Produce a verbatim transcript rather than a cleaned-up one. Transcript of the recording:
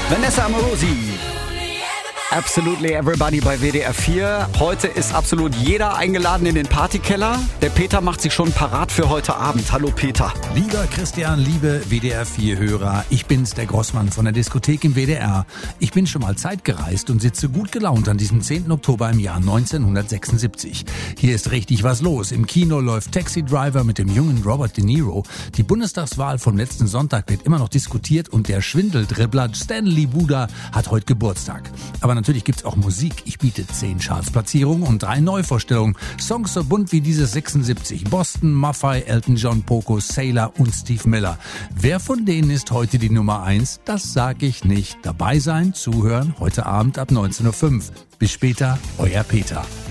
Vanessa Amorosi. Absolutely Everybody bei W D R vier. Heute ist absolut jeder eingeladen in den Partykeller. Der Peter macht sich schon parat für heute Abend. Hallo Peter. Lieber Christian, liebe W D R vier Hörer, ich bin's, der Grossmann von der Diskothek im W D R. Ich bin schon mal zeitgereist und sitze gut gelaunt an diesem zehnten Oktober im Jahr neunzehnhundertsechsundsiebzig. Hier ist richtig was los. Im Kino läuft Taxi Driver mit dem jungen Robert De Niro. Die Bundestagswahl vom letzten Sonntag wird immer noch diskutiert und der Schwindeldribbler Stanley Buda hat heute Geburtstag. Aber natürlich gibt's auch Musik. Ich biete zehn Chartsplatzierungen und drei Neuvorstellungen. Songs so bunt wie dieses sechsundsiebzig. Boston, Maffay, Elton John, Poco, Sailor und Steve Miller. Wer von denen ist heute die Nummer eins? Das sag ich nicht. Dabei sein, zuhören, heute Abend ab neunzehn Uhr fünf. Bis später, euer Peter.